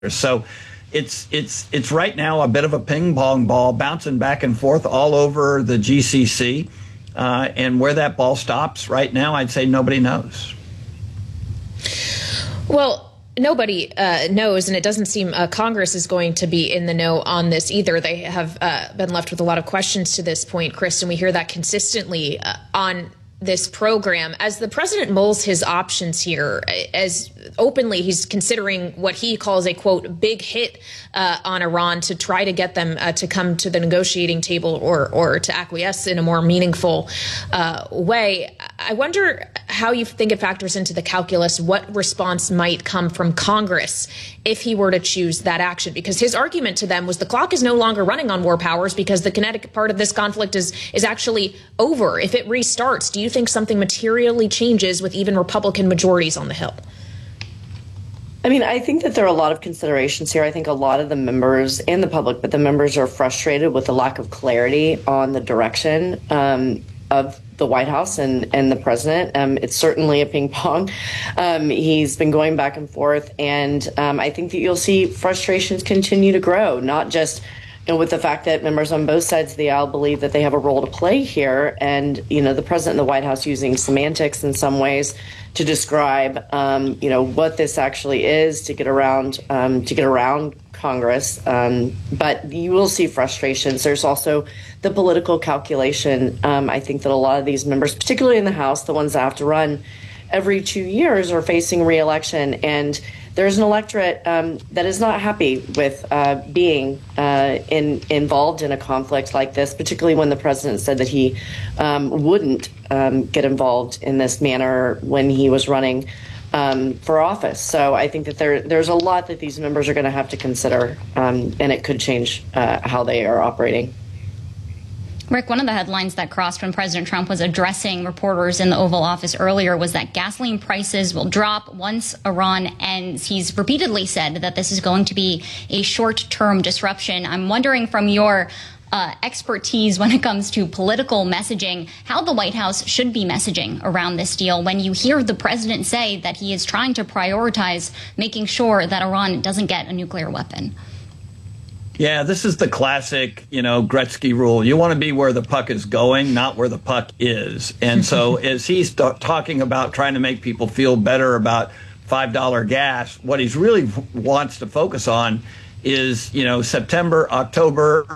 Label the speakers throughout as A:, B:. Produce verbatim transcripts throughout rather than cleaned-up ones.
A: So it's it's it's right now a bit of a ping pong ball bouncing back and forth all over the G C C. Uh, and where that ball stops right now, I'd say nobody knows.
B: Well, nobody uh, knows, and it doesn't seem uh, Congress is going to be in the know on this either. They have uh, been left with a lot of questions to this point, Kristen. We hear that consistently uh, on this program. As the president mulls his options here, as openly he's considering what he calls a, quote, big hit uh, on Iran to try to get them uh, to come to the negotiating table or, or to acquiesce in a more meaningful uh, way. I wonder how you think it factors into the calculus what response might come from Congress if he were to choose that action, because his argument to them was the clock is no longer running on war powers because the kinetic part of this conflict is is actually over. If it restarts, do you think something materially changes with even Republican majorities on the Hill?
C: I mean, I think that there are a lot of considerations here. I think a lot of the members and the public, but the members are frustrated with the lack of clarity on the direction um, of the White House and, and the president. Um, it's certainly a ping pong. Um, he's been going back and forth. And um, I think that you'll see frustrations continue to grow, not just you know, with the fact that members on both sides of the aisle believe that they have a role to play here. And, you know, the president and the White House using semantics in some ways to describe, um, you know, what this actually is to get around um, to get around Congress. Um, but you will see frustrations. There's also the political calculation. Um, I think that a lot of these members, particularly in the House, the ones that have to run every two years, are facing re-election. And there's an electorate um, that is not happy with uh, being uh, in, involved in a conflict like this, particularly when the president said that he um, wouldn't um, get involved in this manner when he was running um, for office. So I think that there there's a lot that these members are going to have to consider, um, and it could change uh, how they are operating.
D: Rick, one of the headlines that crossed when President Trump was addressing reporters in the Oval Office earlier was that gasoline prices will drop once Iran ends. He's repeatedly said that this is going to be a short-term disruption. I'm wondering from your uh, expertise when it comes to political messaging, how the White House should be messaging around this deal when you hear the president say that he is trying to prioritize making sure that Iran doesn't get a nuclear weapon.
A: Yeah, this is the classic, you know, Gretzky rule. You want to be where the puck is going, not where the puck is. And so as he's t- talking about trying to make people feel better about five dollar gas, what he really wants to focus on is, you know, September, October,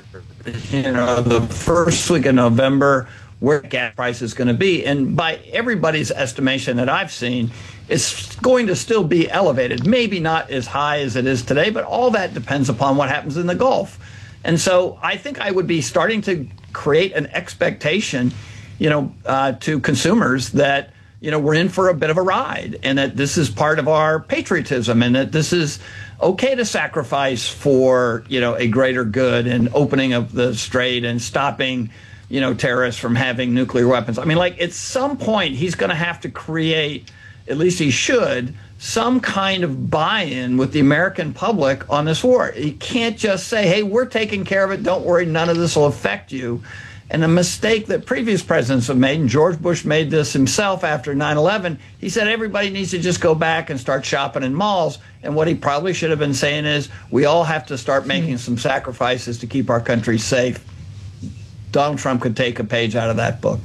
A: you know, the first week of November, where gas price is going to be. And by everybody's estimation that I've seen, it's going to still be elevated, maybe not as high as it is today, but all that depends upon what happens in the Gulf. And so I think I would be starting to create an expectation, you know, uh, to consumers that, you know, we're in for a bit of a ride and that this is part of our patriotism and that this is okay to sacrifice for, you know, a greater good and opening of the strait and stopping, you know, terrorists from having nuclear weapons. I mean, like at some point he's going to have to create, at least he should, some kind of buy-in with the American public on this war. He can't just say, hey, we're taking care of it. Don't worry, none of this will affect you. And a mistake that previous presidents have made, and George Bush made this himself after nine eleven, he said everybody needs to just go back and start shopping in malls. And what he probably should have been saying is we all have to start making some sacrifices to keep our country safe. Donald Trump could take a page out of that book.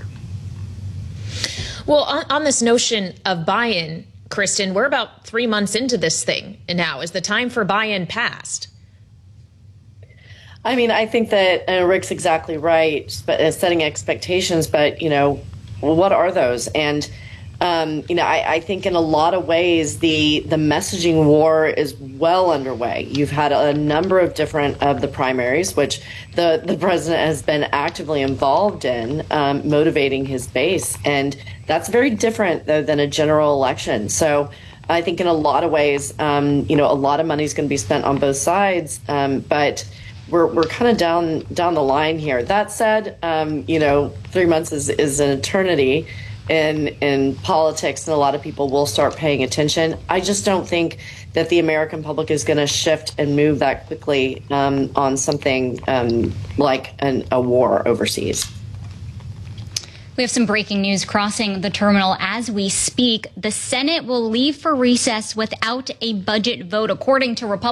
B: Well, on, on this notion of buy-in, Kristen, we're about three months into this thing now. Is the time for buy-in past?
C: I mean, I think that uh, Rick's exactly right, but uh, setting expectations. But, you know, what are those? And, um, you know, I, I think in a lot of ways, the the messaging war is well underway. You've had a number of different of the primaries, which the, the president has been actively involved in, um, motivating his base. And that's very different, though, than a general election. So I think in a lot of ways, um, you know, a lot of money is going to be spent on both sides. Um, but we're we're kind of down down the line here. That said, um, you know, three months is, is an eternity in in politics, and a lot of people will start paying attention. I just don't think that the American public is going to shift and move that quickly um, on something um, like an, a war overseas.
D: We have some breaking news crossing the terminal as we speak. The Senate will leave for recess without a budget vote, according to Republicans.